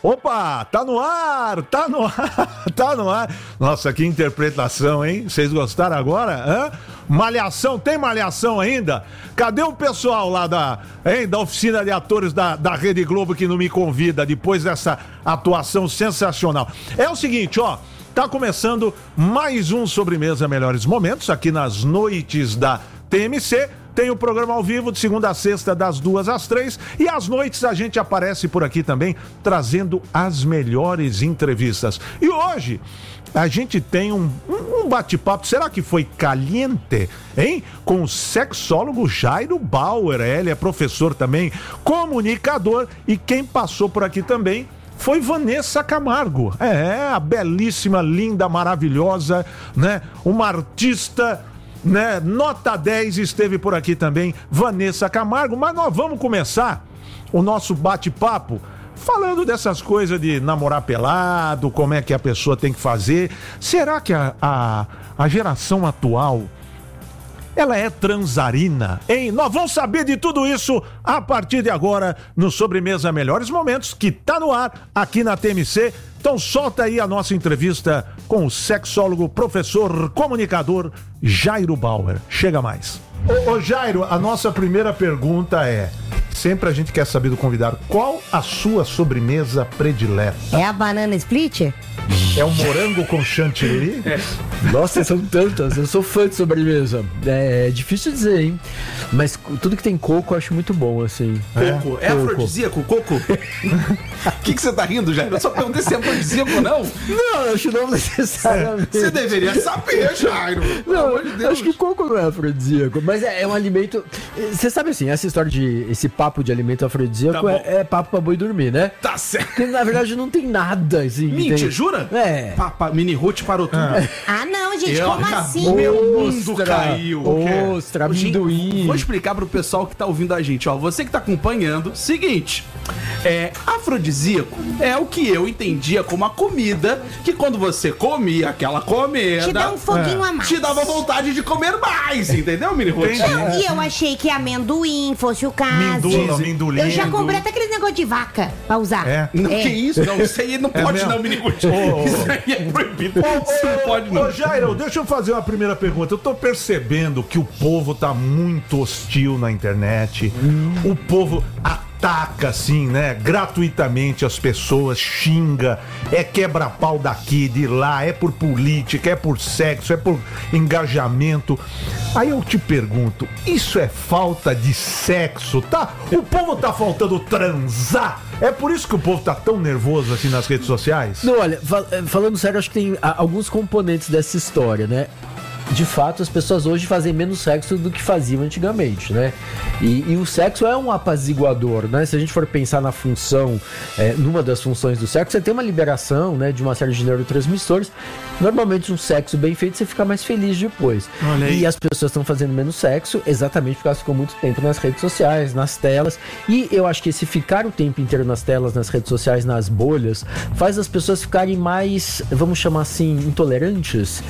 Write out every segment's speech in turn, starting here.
Opa, tá no ar, tá no ar, tá no ar. Nossa, que interpretação, hein? Vocês gostaram agora? Hã? Malhação, tem Malhação ainda? Cadê o pessoal lá da oficina de atores da Rede Globo que não me convida depois dessa atuação sensacional? É o seguinte, ó, tá começando mais um Sobremesa Melhores Momentos aqui nas noites da TMC. Tem o programa ao vivo de segunda a sexta, das 2 às 3. E às noites a gente aparece por aqui também, trazendo as melhores entrevistas. E hoje a gente tem um bate-papo, será que foi caliente, hein? Com o sexólogo Jairo Bauer. Ele é professor também, comunicador. E quem passou por aqui também foi Vanessa Camargo. A belíssima, linda, maravilhosa, né? Uma artista, né? Nota 10, esteve por aqui também, Vanessa Camargo. Mas nós vamos começar o nosso bate-papo falando dessas coisas de namorar pelado, como é que a pessoa tem que fazer. Será que a geração atual, ela é transarina, hein? Nós vamos saber de tudo isso a partir de agora no Sobremesa Melhores Momentos, que tá no ar aqui na TMC. Então solta aí a nossa entrevista com o sexólogo, professor, comunicador Jairo Bauer. Chega mais. Ô Jairo, a nossa primeira pergunta é, sempre a gente quer saber do convidado, qual a sua sobremesa predileta? É a banana split? É um morango com chantilly? Nossa, são tantas. Eu sou fã de sobremesa. É difícil dizer, hein? Mas tudo que tem coco eu acho muito bom, assim. Coco? É afrodisíaco, coco? O que você tá rindo, Jairo? Eu só perguntei se é afrodisíaco ou não. Não, eu acho não necessariamente. Você deveria saber, Jairo. Não, amor de Deus. Acho que coco não é afrodisíaco. Mas é um alimento... Você sabe assim, essa história de... Esse papo de alimento afrodisíaco Tá é papo pra boi dormir, né? Tá certo. Porque na verdade não tem nada, assim. Mentira, jura? É. Mini Ruth parou tudo. Ah, não, gente, como assim? Meu mundo caiu. Ostra, amendoim. Vou explicar pro pessoal que tá ouvindo a gente, ó. Você que tá acompanhando, seguinte. Afrodisíaco é o que eu entendia como a comida que quando você comia aquela comida... Te dá um foguinho a mais. Te dava vontade de comer mais, entendeu, Mini Ruth? Não, e eu achei que amendoim fosse o caso. Amendoim. Eu já comprei até aquele negócio de vaca pra usar. Não, que isso? Não, isso aí não pode mesmo? não, Mini Ruth. Isso aí é proibido. Isso não pode não. Ô Jairo, deixa eu fazer uma primeira pergunta. Eu tô percebendo que o povo tá muito hostil na internet. O povo ataca, assim, né, gratuitamente as pessoas, xinga, quebra-pau daqui, de lá, é por política, é por sexo, é por engajamento. Aí eu te pergunto, isso é falta de sexo, tá? O povo tá faltando transar? É por isso que o povo tá tão nervoso assim nas redes sociais? Não, olha, falando sério, acho que tem alguns componentes dessa história, né? De fato, as pessoas hoje fazem menos sexo do que faziam antigamente, né? E o sexo é um apaziguador, né? Se a gente for pensar na função, numa das funções do sexo, você tem uma liberação, né, de uma série de neurotransmissores. Normalmente um sexo bem feito, você fica mais feliz depois. E as pessoas estão fazendo menos sexo exatamente porque elas ficam muito tempo nas redes sociais, nas telas. E eu acho que esse ficar o tempo inteiro nas telas, nas redes sociais, nas bolhas, faz as pessoas ficarem mais, vamos chamar assim, intolerantes,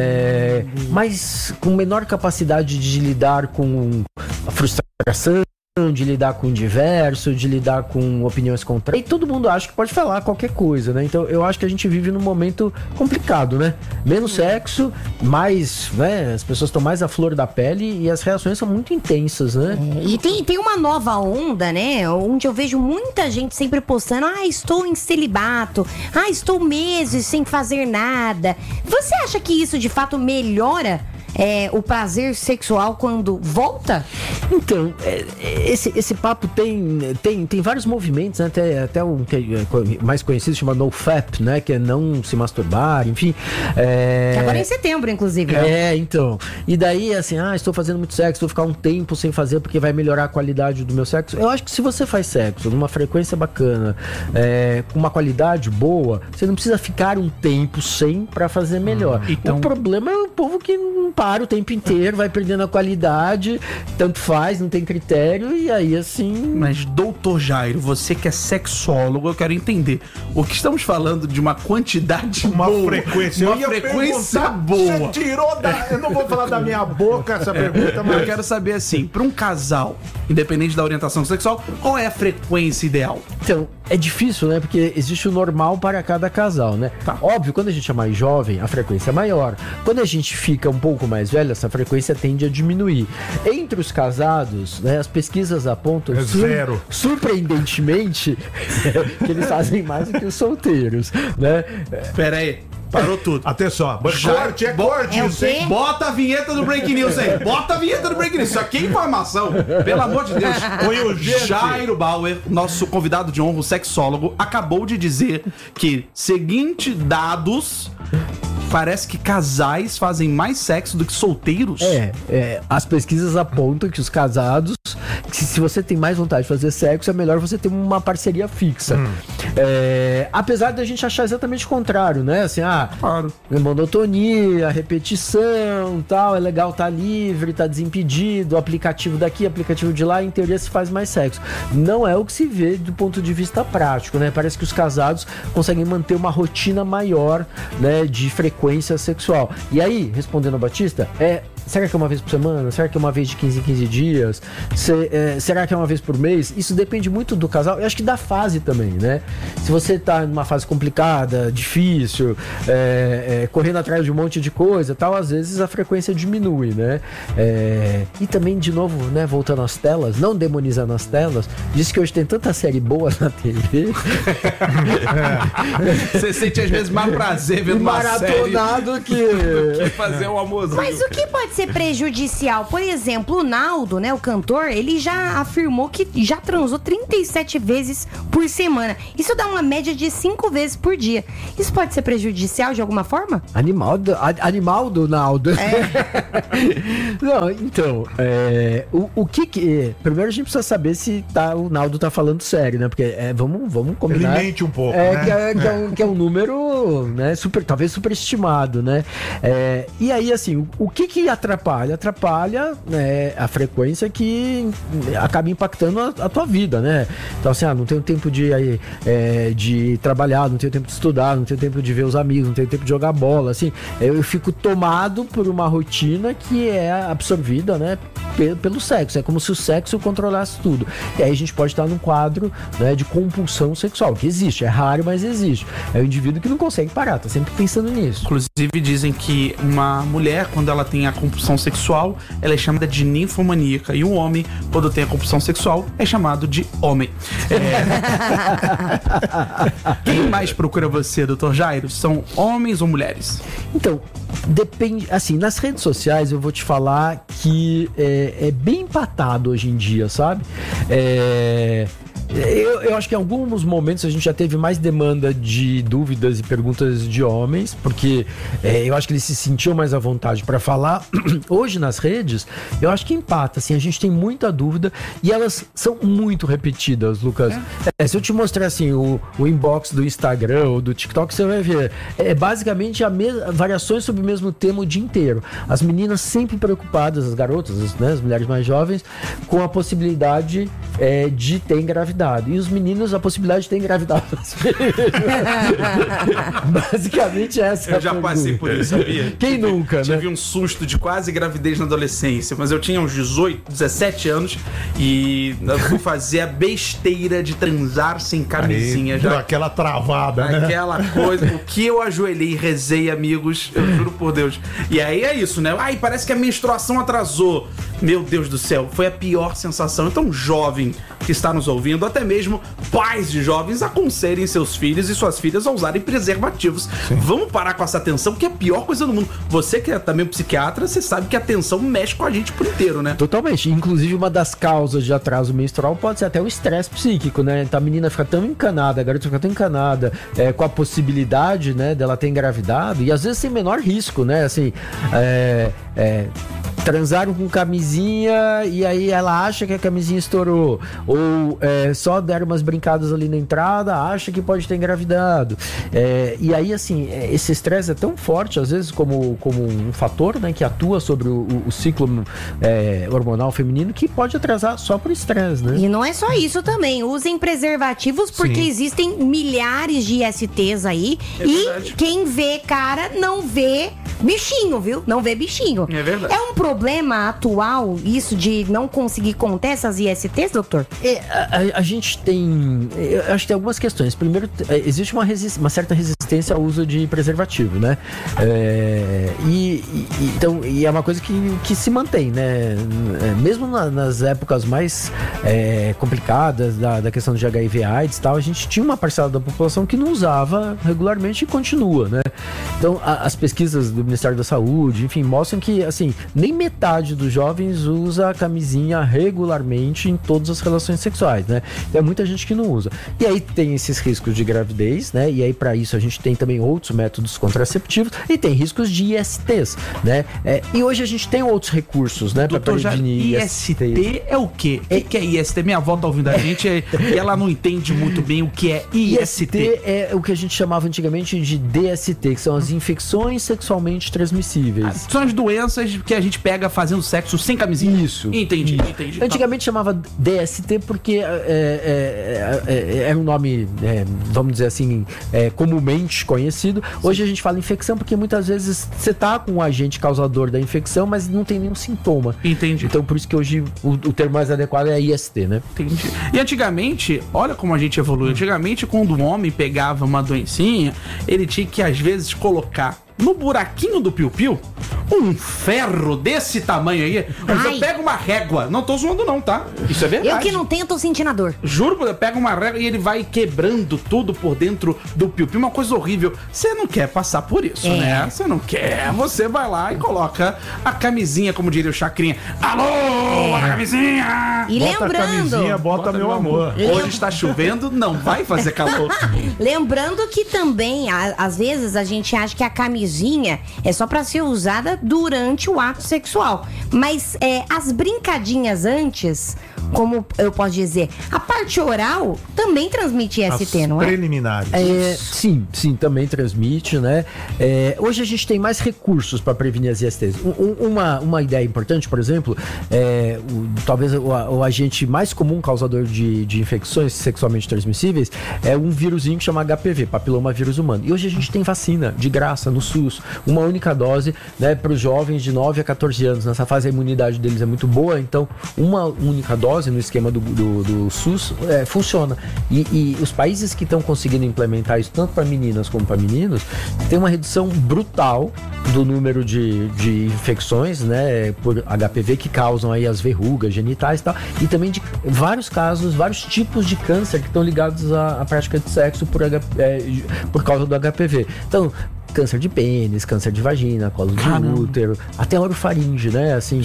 mas com menor capacidade de lidar com a frustração, de lidar com o diverso, de lidar com opiniões contrárias. E todo mundo acha que pode falar qualquer coisa, né? Então eu acho que a gente vive num momento complicado, né? Menos sexo, mais, né? As pessoas estão mais à flor da pele e as reações são muito intensas, né? E tem uma nova onda, né? Onde eu vejo muita gente sempre postando: estou em celibato, estou meses sem fazer nada. Você acha que isso de fato melhora o prazer sexual quando volta? Então, esse papo tem vários movimentos, né? Até um que é mais conhecido, chama NoFap, né? Que é não se masturbar, enfim. Que agora é em setembro, inclusive. Então. E daí, assim, estou fazendo muito sexo, vou ficar um tempo sem fazer porque vai melhorar a qualidade do meu sexo. Eu acho que se você faz sexo numa frequência bacana, com uma qualidade boa, você não precisa ficar um tempo sem pra fazer melhor. Então, o problema é o povo que não para raro o tempo inteiro, vai perdendo a qualidade, tanto faz, não tem critério, e aí assim... Mas, doutor Jairo, você que é sexólogo, eu quero entender. O que estamos falando de uma quantidade boa, frequência. uma frequência boa. Você tirou da... Eu não vou falar da minha boca essa pergunta, mas... Eu quero saber assim, para um casal, independente da orientação sexual, qual é a frequência ideal? Então, é difícil, né? Porque existe o normal para cada casal, né? Tá. Óbvio, quando a gente é mais jovem, a frequência é maior. Quando a gente fica um pouco mais velho, essa frequência tende a diminuir. Entre os casados, né, as pesquisas apontam zero. Surpreendentemente que eles fazem mais do que os solteiros, né? Pera aí, parou tudo. Atenção, corte, corte. É o Isso, hein? quê? Bota a vinheta do Break News aí. Bota a vinheta do Break News. Isso aqui é informação. Pelo amor de Deus. Foi urgente. Jairo Bauer, nosso convidado de honra, o sexólogo, acabou de dizer que, seguinte dados, parece que casais fazem mais sexo do que solteiros. As pesquisas apontam que os casados, que se você tem mais vontade de fazer sexo, é melhor você ter uma parceria fixa. Apesar da gente achar exatamente o contrário, né? Assim, Claro. monotonia, repetição, tal, é legal estar livre, estar desimpedido, aplicativo daqui, aplicativo de lá, em teoria se faz mais sexo. Não é o que se vê do ponto de vista prático, né? Parece que os casados conseguem manter uma rotina maior, né, de frequência sexual. E aí, respondendo a Batista, será que é uma vez por semana? Será que é uma vez de 15 em 15 dias? Será que é uma vez por mês? Isso depende muito do casal. Eu acho que da fase também, né? Se você tá numa fase complicada, difícil, correndo atrás de um monte de coisa, tal, às vezes a frequência diminui, né? E também, de novo, né, voltando às telas, não demonizando as telas, diz que hoje tem tanta série boa na TV. Você sente às vezes mais prazer vendo uma série maratonado que fazer um almoço. Mas o que pode ser prejudicial? Por exemplo, o Naldo, né, o cantor, ele já afirmou que já transou 37 vezes por semana. Isso dá uma média de 5 vezes por dia. Isso pode ser prejudicial de alguma forma? Animal do Naldo. Não, então, o que... Primeiro a gente precisa saber se o Naldo tá falando sério, né? Porque vamos combinar. Ele mente um pouco, né? Que é um número, né, talvez superestimado, né? E aí, assim, o que atrapalha? Atrapalha, né, a frequência que acaba impactando a tua vida, né? Então, assim, não tenho tempo de trabalhar, não tenho tempo de estudar, não tenho tempo de ver os amigos, não tenho tempo de jogar bola, assim. Eu fico tomado por uma rotina que é absorvida, né, pelo sexo. É como se o sexo controlasse tudo. E aí a gente pode estar num quadro, né, de compulsão sexual, que existe, é raro, mas existe. É o indivíduo que não consegue parar, tá sempre pensando nisso. Inclusive dizem que uma mulher, quando ela tem a compulsão sexual, ela é chamada de ninfomaníaca. E um homem, quando tem a compulsão sexual, é chamado de homem. Quem mais procura você, Dr. Jairo? São homens ou mulheres? Então, depende, assim, nas redes sociais eu vou te falar que é bem empatado hoje em dia, sabe? Eu acho que em alguns momentos a gente já teve mais demanda de dúvidas e perguntas de homens, porque eu acho que eles se sentiam mais à vontade para falar. Hoje nas redes, eu acho que empata, assim, a gente tem muita dúvida e elas são muito repetidas, Lucas. Se eu te mostrar assim o inbox do Instagram ou do TikTok, você vai ver. Basicamente variações sobre o mesmo tema o dia inteiro. As meninas sempre preocupadas, as garotas, as mulheres mais jovens, com a possibilidade de ter engravidado. E os meninos, a possibilidade de ter engravidado. Basicamente essa. Eu já passei por isso, sabia? Quem nunca, né? Tive um susto de quase gravidez na adolescência, mas eu tinha uns 18, 17 anos e eu fui fazer a besteira de transar sem camisinha. Aí, aquela travada, né? Aquela coisa, o que eu ajoelhei e rezei, amigos, eu juro por Deus. E aí é isso, né? Ai, parece que a menstruação atrasou. Meu Deus do céu, foi a pior sensação. Então, jovem que está nos ouvindo, até mesmo pais de jovens, aconselhem seus filhos e suas filhas a usarem preservativos. Sim. Vamos parar com essa tensão, que é a pior coisa do mundo. Você que é também psiquiatra, você sabe que a tensão mexe com a gente por inteiro, né? Totalmente. Inclusive, uma das causas de atraso menstrual pode ser até o estresse psíquico, né? Então, a menina fica tão encanada, a garota fica tão encanada com a possibilidade, né, dela ter engravidado, e às vezes sem menor risco, né? Assim, transaram com camisinha e aí ela acha que a camisinha estourou. Ou só deram umas brincadas ali na entrada, acha que pode ter engravidado. E aí, assim, esse estresse é tão forte, às vezes, como um fator, né, que atua sobre o ciclo hormonal feminino, que pode atrasar só por estresse, né? E não é só isso também. Usem preservativos porque existem milhares de ISTs aí. Verdade. Quem vê cara não vê bichinho, viu? Não vê bichinho. É verdade. É um problema atual isso de não conseguir conter essas ISTs, doutor? A gente tem... Eu acho que tem algumas questões. Primeiro, existe uma certa resistência ao uso de preservativo, né? Então, é uma coisa que se mantém, né? Mesmo nas épocas mais complicadas da questão de HIV/AIDS e tal, a gente tinha uma parcela da população que não usava regularmente e continua, né? Então, as pesquisas do Ministério da Saúde, enfim, mostram que, assim, nem metade dos jovens usa a camisinha regularmente em todas as relações sexuais, né? Tem muita gente que não usa. E aí tem esses riscos de gravidez, né? E aí, para isso, a gente tem também outros métodos contraceptivos e tem riscos de ISTs, né? E hoje a gente tem outros recursos, né? Doutor, já IST é o quê? O que é IST? Minha avó tá ouvindo a gente e ela não entende muito bem o que é IST. É o que a gente chamava antigamente de DST, que são as infecções sexualmente transmissíveis. São as doenças que a gente pega fazendo sexo sem camisinha. Isso. Entendi. Antigamente chamava DST porque era um nome, vamos dizer assim, comumente conhecido. Hoje a gente fala infecção porque muitas vezes você tá com o agente causador da infecção, mas não tem nenhum sintoma. Entendi. Então por isso que hoje o termo mais adequado é IST, né? Entendi. E antigamente, olha como a gente evoluiu. Antigamente, quando um homem pegava uma doencinha, ele tinha que às vezes colocar no buraquinho do piu-piu um ferro desse tamanho aí. Você pega uma régua. Não tô zoando não, tá? Isso é verdade. Eu que não tenho, tô sentindo a dor. Juro, pega uma régua e ele vai quebrando tudo por dentro do piu-piu. Uma coisa horrível. Você não quer passar por isso, né? Você não quer. Você vai lá e coloca a camisinha, como diria o Chacrinha. Alô, a camisinha! E Bota a camisinha, bota meu amor. Hoje está chovendo, não vai fazer calor. Lembrando que também, às vezes, a gente acha que a camisinha é só pra ser usada durante o ato sexual. Mas as brincadinhas antes, como eu posso dizer, a parte oral também transmite IST, não é? Preliminares. Sim, também transmite, né? Hoje a gente tem mais recursos para prevenir as ISTs. Uma ideia importante, por exemplo, talvez o agente mais comum causador de infecções sexualmente transmissíveis é um vírusinho que chama HPV, papilomavírus humano. E hoje a gente tem vacina de graça no SUS, uma única dose, né, para os jovens de 9 a 14 anos. Nessa fase a imunidade deles é muito boa, então uma única dose no esquema do SUS funciona. E os países que estão conseguindo implementar isso tanto para meninas como para meninos tem uma redução brutal do número de infecções, né, por HPV que causam aí as verrugas genitais e tal, e também de vários casos, vários tipos de câncer que estão ligados à prática de sexo por causa do HPV. Então, câncer de pênis, câncer de vagina, colo de útero, até orofaringe, né? Assim,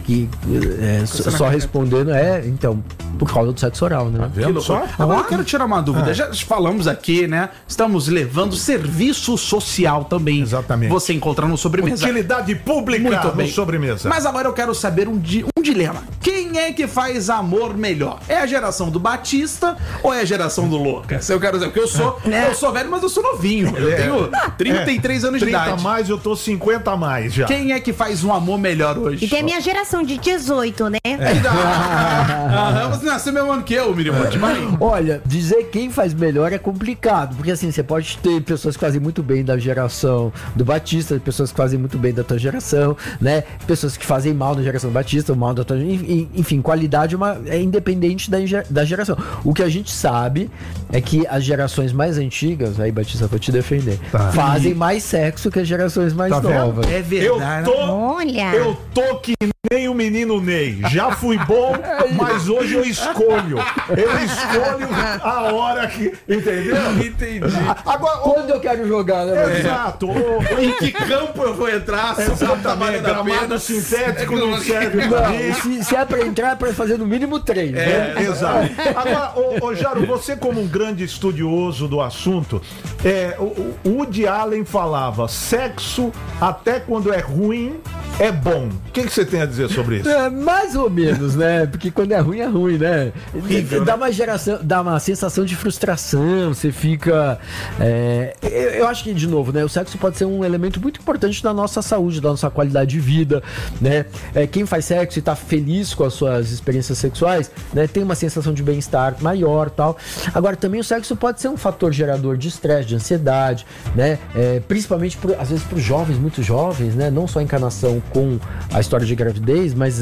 só respondendo, então, por causa do sexo oral, né? Tá vendo só? Agora eu quero tirar uma dúvida. Já falamos aqui, né? Estamos levando serviço social também. Exatamente. Você encontra no Sobremesa. Utilidade pública Muito bem. no Sobremesa. Mas agora eu quero saber um dilema. Quem é que faz amor melhor? É a geração do Batista ou é a geração do Lucas? Eu quero dizer, porque eu sou velho, mas eu sou novinho. Eu tenho 33 anos de 30 idade. a mais, eu tô 50 a mais já. Quem é que faz um amor melhor hoje? E tem a minha geração de 18, né? Você nasceu mesmo ano que eu, Miriam. Olha, dizer quem faz melhor é complicado, porque assim, você pode ter pessoas que fazem muito bem da geração do Batista, pessoas que fazem muito bem da tua geração, né? Pessoas que fazem mal da geração do Batista, mal da tua... Enfim, qualidade é independente da geração. O que a gente sabe é que as gerações mais antigas, aí Batista, vou te defender, fazem mais sexo que as gerações mais novas. É verdade. Eu tô que nem o menino Ney. Já fui bom, mas hoje eu escolho. Eu escolho a hora que... Entendeu? Entendi. Agora, quando eu quero jogar, né? Exato. Em que campo eu vou entrar? Exatamente. Gramado sintético não serve pra mim. Se é pra entrar, é pra fazer no mínimo 3. né? Exato. Agora, ô Jaro, você como um grande estudioso do assunto, o Woody Allen falava, sexo até quando é ruim é bom. O que você tem a dizer sobre isso? Mais ou menos, né? Porque quando é ruim, né? Horrível, dá uma geração, dá uma sensação de frustração, você fica... eu acho que, de novo, né? O sexo pode ser um elemento muito importante da nossa saúde, da nossa qualidade de vida, né? Quem faz sexo e tá feliz com as suas experiências sexuais, né? Tem uma sensação de bem-estar maior, tal. Agora, também o sexo pode ser um fator gerador de estresse, de ansiedade, né? Principalmente, às vezes, para os jovens, muito jovens, né? Não só a encanação com a história de gravidez, mas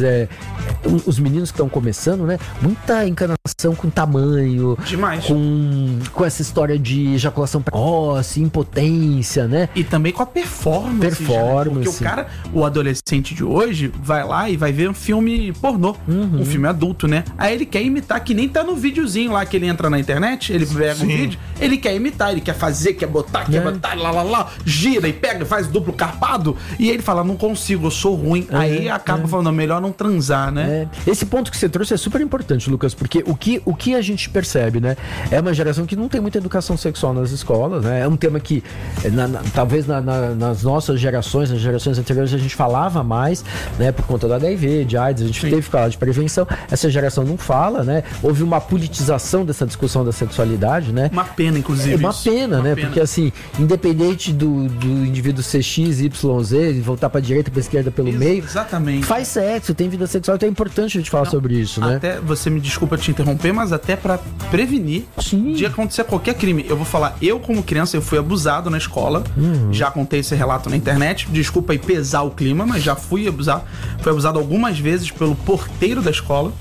os meninos que estão começando, né? Muita encanação com tamanho. Demais. Com essa história de ejaculação precoce, impotência, né? E também com a performance. Porque o adolescente de hoje vai lá e vai ver um filme pornô, um filme adulto, né? Aí ele quer imitar, que nem tá no videozinho lá que ele entra na internet, ele pega um vídeo, ele quer imitar, ele quer fazer, quer botar, lá, gira e pega, faz duplo carpado, e ele fala, não consigo, eu sou ruim. Aí acaba falando, melhor não transar, né? Esse ponto que você trouxe é super importante, Lucas, porque o que a gente percebe, né? É uma geração que não tem muita educação sexual nas escolas, né? É um tema que, talvez nas nossas gerações, nas gerações anteriores, a gente falava mais, né? Por conta do HIV, de AIDS, a gente teve que falar de prevenção. Essa geração não fala, né? Houve uma politização dessa discussão da sexualidade, né? Uma pena, inclusive. É uma pena, né? Porque, assim, independente do indivíduo ser X, Y, Z, voltar pra direita, pra esquerda, pelo meio. Exatamente. Faz sexo, tem vida sexual, então é importante a gente falar sobre isso, né? Até, você me desculpa te interromper, mas até pra prevenir de acontecer qualquer crime. Eu vou falar, eu como criança, eu fui abusado na escola, já contei esse relato na internet, desculpa aí pesar o clima, mas já fui abusado. Fui abusado algumas vezes pelo porteiro da escola.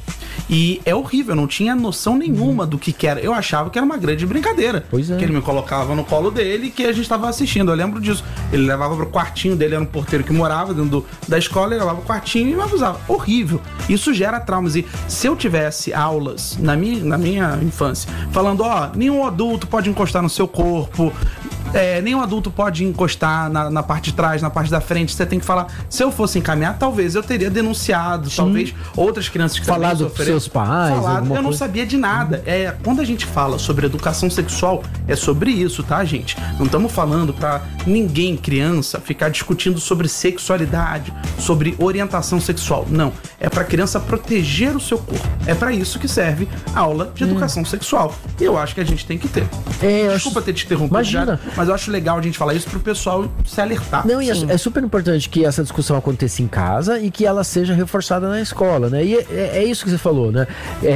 E é horrível, eu não tinha noção nenhuma do que era. Eu achava que era uma grande brincadeira. Pois é. Que ele me colocava no colo dele e que a gente estava assistindo. Eu lembro disso. Ele levava pro quartinho dele, era um porteiro que morava dentro da escola, ele levava pro quartinho e me abusava. Horrível. Isso gera traumas. E se eu tivesse aulas na minha infância, falando, nenhum adulto pode encostar no seu corpo, nenhum adulto pode encostar na parte de trás, na parte da frente, você tem que falar. Se eu fosse encaminhar, talvez eu teria denunciado, talvez outras crianças que falado com seus pais, eu não sabia de nada. Quando a gente fala sobre educação sexual, é sobre isso, tá, gente? Não estamos falando pra ninguém, criança, ficar discutindo sobre sexualidade, sobre orientação sexual. Não, é pra criança proteger o seu corpo. É pra isso que serve a aula de educação sexual. E eu acho que a gente tem que ter. Desculpa ter te interrompido. Imagina. Mas eu acho legal a gente falar isso pro pessoal se alertar. Não, e é super importante que essa discussão aconteça em casa e que ela seja reforçada na escola, né? E é isso que você falou, né?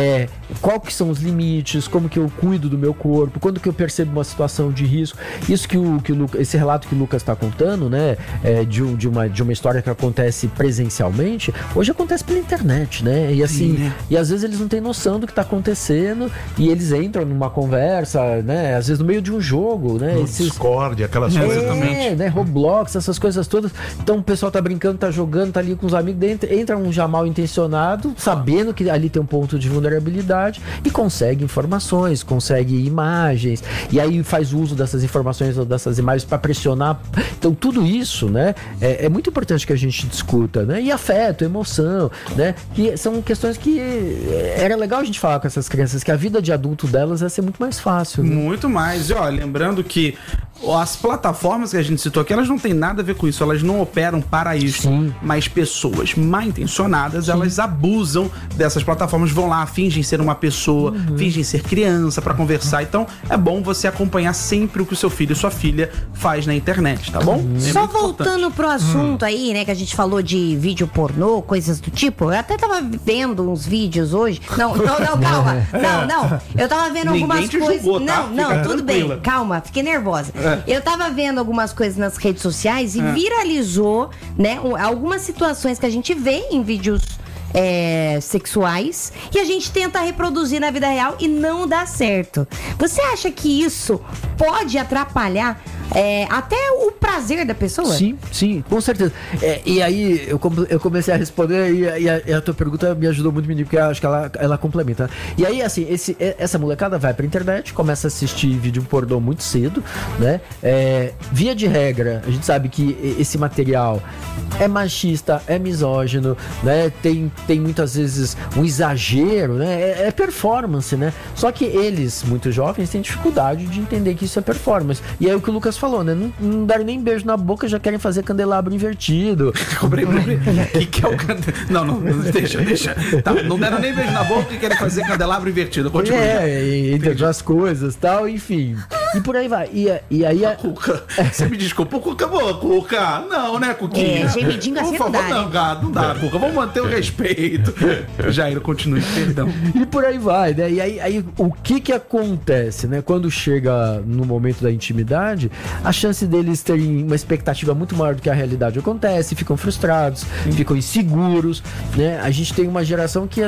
Qual que são os limites, como que eu cuido do meu corpo, quando que eu percebo uma situação de risco. Isso esse relato que o Lucas está contando, né? De uma história que acontece presencialmente, hoje acontece pela internet, né? E assim, né? E às vezes eles não têm noção do que está acontecendo e eles entram numa conversa, né? Às vezes no meio de um jogo, né? Discord, aquelas coisas também. Né? Roblox, essas coisas todas. Então o pessoal tá brincando, tá jogando, tá ali com os amigos, entra um já mal intencionado, sabendo que ali tem um ponto de vulnerabilidade e consegue informações, consegue imagens, e aí faz uso dessas informações ou dessas imagens para pressionar. Então tudo isso, né, é muito importante que a gente discuta, né? E afeto, emoção, né? Que são questões que era legal a gente falar com essas crianças, que a vida de adulto delas ia ser muito mais fácil. Né? Muito mais. E lembrando que as plataformas que a gente citou aqui, elas não têm nada a ver com isso, elas não operam para isso. Sim. Mas pessoas mal intencionadas, elas abusam dessas plataformas, vão lá, fingem ser uma pessoa, fingem ser criança para conversar. Então é bom você acompanhar sempre o que o seu filho e sua filha faz na internet, tá bom? Só voltando pro assunto aí, né, que a gente falou de vídeo pornô, coisas do tipo, eu até tava vendo uns vídeos hoje. Não, calma. Não. Eu tava vendo algumas coisas. Julgou, tá? Não, tudo tranquila. bem. Calma, fiquei nervosa. Eu tava vendo algumas coisas nas redes sociais e viralizou, né, algumas situações que a gente vê em vídeos sexuais e a gente tenta reproduzir na vida real e não dá certo. Você acha que isso pode atrapalhar até o prazer da pessoa? Sim, com certeza. E aí eu comecei a responder e a tua pergunta me ajudou muito, porque eu acho que ela complementa. E aí, assim, essa molecada vai pra internet, começa a assistir vídeo pornô muito cedo, né? Via de regra, a gente sabe que esse material é machista, é misógino, né? Tem muitas vezes um exagero, né? É performance, né? Só que eles, muito jovens, têm dificuldade de entender que isso é performance. E aí o que o Lucas falou, né? Não deram nem beijo na boca, já querem fazer candelabro invertido. que é o candelabro? Não, deixa. Tá, não deram nem beijo na boca e querem fazer candelabro invertido. Continua. Entre outras coisas, tal, enfim. E por aí vai. E aí Cuca, você me desculpa, Cuca, Cuca. Não, né, Cuquinha? Gemidinho assim por não favor, dá, não, gato, não dá, Cuca. Vamos manter o respeito. Jair, continue, perdão. E por aí vai, né? E aí o que acontece, né? Quando chega no momento da intimidade, a chance deles terem uma expectativa muito maior do que a realidade acontece, ficam frustrados, ficam inseguros, né? A gente tem uma geração que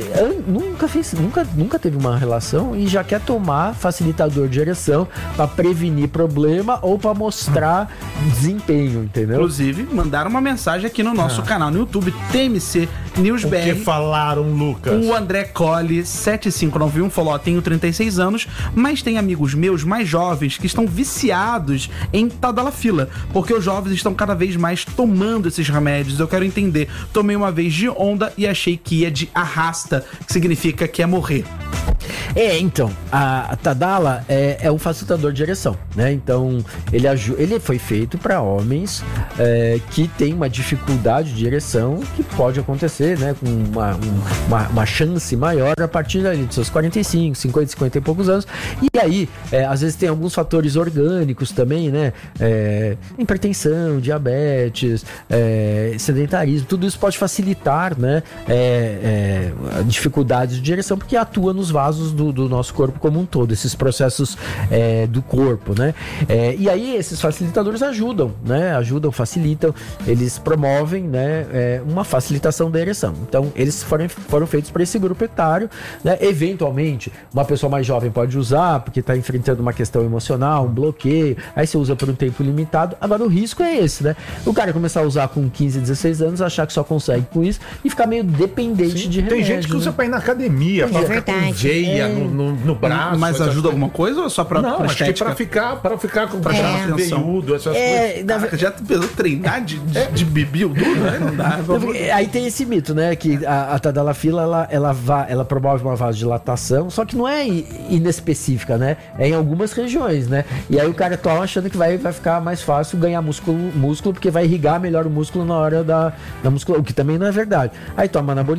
nunca teve uma relação e já quer tomar facilitador de ereção pra prevenir problema ou pra mostrar desempenho, entendeu? Inclusive, mandaram uma mensagem aqui no nosso canal no YouTube, TMC News O que BR. falaram, Lucas? O André Colli 7591 falou: tenho 36 anos, mas tem amigos meus mais jovens que estão viciados em Tadalafila, porque os jovens estão cada vez mais tomando esses remédios. Eu quero entender. Tomei uma vez de onda e achei que ia de arrasta, que significa que é morrer. Então, a Tadala é um facilitador de ereção, né? Então, ele foi feito para homens que têm uma dificuldade de ereção que pode acontecer, né? Com uma chance maior a partir ali dos seus 45, 50 e poucos anos. E aí, às vezes tem alguns fatores orgânicos também, né? Hipertensão, diabetes, sedentarismo, tudo isso pode facilitar, né? Dificuldades de ereção, porque atua nos vasos do nosso corpo como um todo, esses processos do corpo, né? E aí esses facilitadores ajudam, né? Facilitam, eles promovem, né? Uma facilitação da ereção. Então, eles foram feitos para esse grupo etário, né? Eventualmente, uma pessoa mais jovem pode usar, porque está enfrentando uma questão emocional, um bloqueio, aí você usa por um tempo limitado. Agora, o risco é esse, né? O cara começar a usar com 15, 16 anos, achar que só consegue com isso e ficar meio dependente de remédio. Tem gente que usa pra ir na academia, pra ficar com veia no braço. Mas ajuda alguma coisa ou só pra Não, acho que estética? pra ficar com Pra chamar atenção. veiudo, essas coisas. Caraca, já pensou treinar de bibi duro, né? Não dá. Aí tem esse mito, né? Que a Tadalafila, ela promove uma vasodilatação, só que não é inespecífica, né? É em algumas regiões, né? E aí o cara toma achando que vai ficar mais fácil ganhar músculo, porque vai irrigar melhor o músculo na hora da musculação, o que também não é verdade. Aí toma anabolizante,